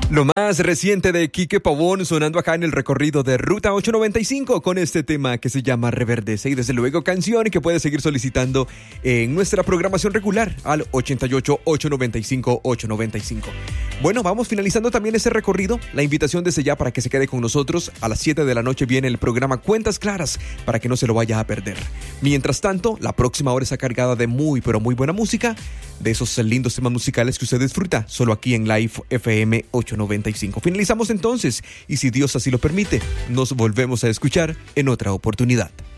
Lo más reciente de Quique Pavón sonando acá en el recorrido de Ruta 895 con este tema que se llama Reverdece y desde luego canción que puedes seguir solicitando en nuestra programación regular al 88-895-895. Bueno, vamos finalizando también ese recorrido. La invitación desde ya para que se quede con nosotros. A las 7 de la noche viene el programa Cuentas Claras para que no se lo vaya a perder. Mientras tanto, la próxima hora está cargada de muy pero muy buena música, de esos lindos temas musicales que usted disfruta solo aquí en Live FM 895. Finalizamos entonces y si Dios así lo permite, nos volvemos a escuchar en otra oportunidad.